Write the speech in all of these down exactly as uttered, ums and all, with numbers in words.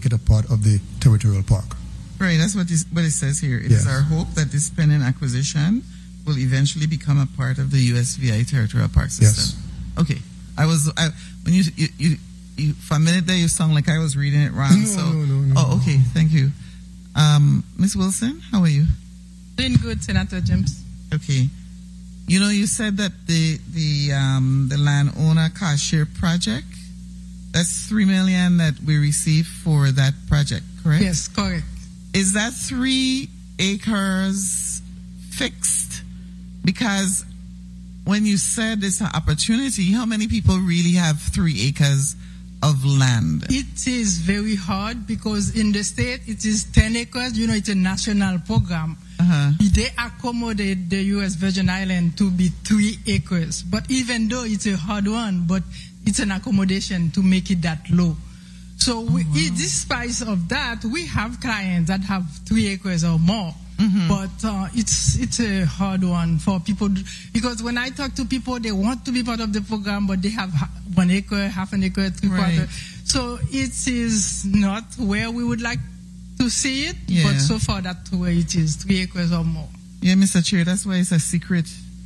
it a part of the territorial park. Right, that's what, this, what it says here. It Yes. is our hope that this pending acquisition will eventually become a part of the U S V I territorial park system. Yes. Okay. I was, I, when you, you, you, you, for a minute there, you sound like I was reading it wrong. No, so, no, no, no. Oh, okay. Thank you. Um, Miss Wilson, how are you? Doing good, Senator James. Okay. You know, you said that the, the, um, the landowner car share project, that's three million that we received for that project, correct? Yes, correct. Is that three acres fixed? Because when you said it's an opportunity, how many people really have three acres of land? It is very hard because in the state it is ten acres. You know, it's a national program. Uh-huh. They accommodate the U S Virgin Islands to be three acres. But even though it's a hard one, but it's an accommodation to make it that low. So we, Oh, wow. in despite of that, we have clients that have three acres or more. Mhm. But uh, it's it's a hard one for people because when I talk to people, they want to be part of the program, but they have ha- one acre, half an acre, three Right. quarter. So it is not where we would like to see it, Yeah. but so far that's where it is, three acres or more. Yeah, Mister Chair, that's why it's a secret.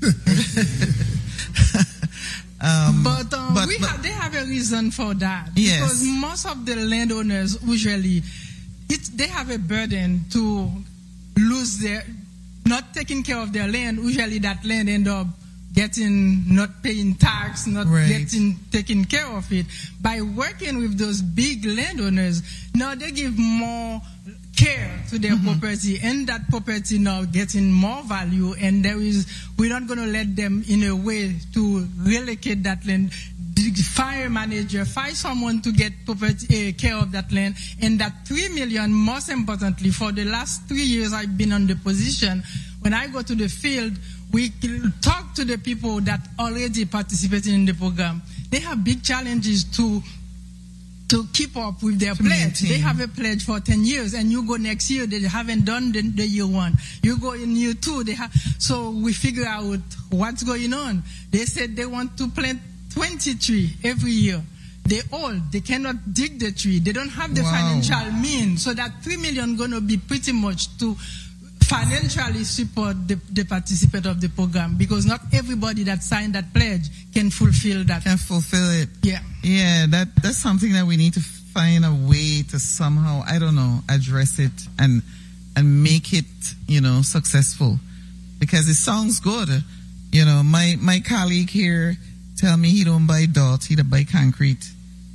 um, But, uh, but- we but- have, they have a reason for that. Yes. Because most of the landowners usually, it, they have a burden to lose their, not taking care of their land. Usually that land end up getting, not paying tax, not Right. getting, taking care of it. By working with those big landowners, now they give more care to their property, and that property now getting more value, and there is, we're not going to let them in a way to relocate that land. The fire manager, find someone to get property, uh, care of that land, and that three million, most importantly, for the last three years I've been on the position, when I go to the field, we talk to the people that already participating in the program. They have big challenges to to keep up with their To pledge. maintain. They have a pledge for ten years, and you go next year, they haven't done the, the year one. You go in year two, they have. So we figure out what's going on. They said they want to plant twenty trees every year. They all, they cannot dig the tree. They don't have the Wow. financial means. So that three million going to be pretty much to financially support the, the participant of the program, because not everybody that signed that pledge can fulfill that. Can fulfill it. Yeah. Yeah, that that's something that we need to find a way to somehow, I don't know, address it and and make it, you know, successful. Because it sounds good. You know, my my colleague here tell me he don't buy dot, he don't buy concrete.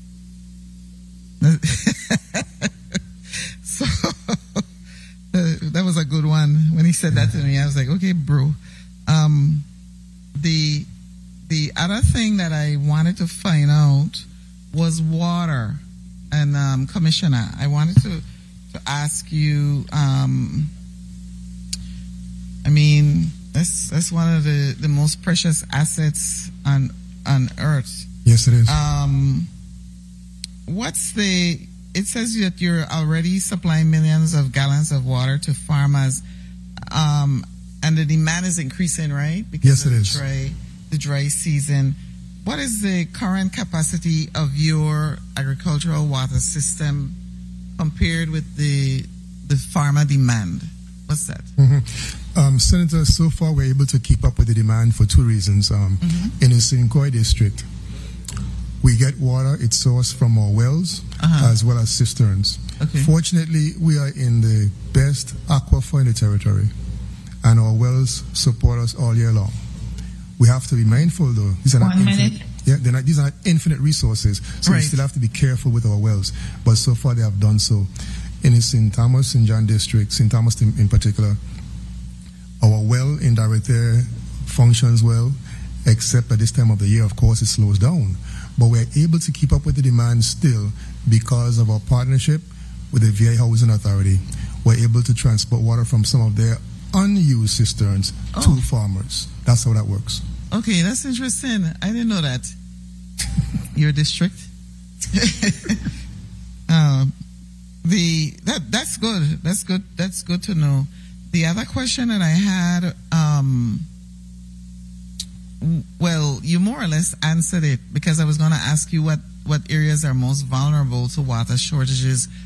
So that was a good one. When he said that to me, I was like, okay, bro. Um, the the other thing that I wanted to find out was water. And um, Commissioner, I wanted to to ask you. Um, I mean, that's that's one of the, the most precious assets on on Earth. Yes, it is. Um, what's the? It says that you're already supplying millions of gallons of water to farmers, um, and the demand is increasing, right? Because Yes, of it the is. Dry, the dry season. What is the current capacity of your agricultural water system compared with the the farmer demand? What's that? Mm-hmm. Um, Senator, so far we're able to keep up with the demand for two reasons. Um, Mm-hmm. In the Sincoy district, we get water, it's sourced from our wells Uh-huh. as well as cisterns. Okay. Fortunately, we are in the best aquifer in the territory, and our wells support us all year long. We have to be mindful, though. These are not One infinite, minute. Yeah, they're not, these are not infinite resources, so we Right. still have to be careful with our wells. But so far, they have done so. In the Saint Thomas, Saint John district, Saint Thomas in, in particular, our well in Darete functions well, except at this time of the year, of course, it slows down. But we're able to keep up with the demand still because of our partnership with the V I Housing Authority. We're able to transport water from some of their unused cisterns Oh. to farmers. That's how that works. Okay, that's interesting. I didn't know that. Your district. um, the that that's good. That's good. That's good to know. The other question that I had, um, w- well, you more or less answered it, because I was going to ask you what what areas are most vulnerable to water shortages